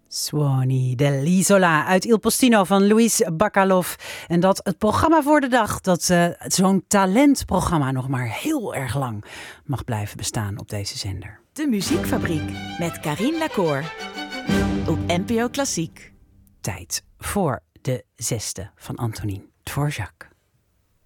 Suoni dell'Isola uit Il Postino van Luis Bacalov. En dat het programma voor de dag, dat zo'n talentprogramma nog maar heel erg lang mag blijven bestaan op deze zender. De Muziekfabriek met Carine Lacour op NPO Klassiek. Tijd voor de 6e van Antonin Dvorak.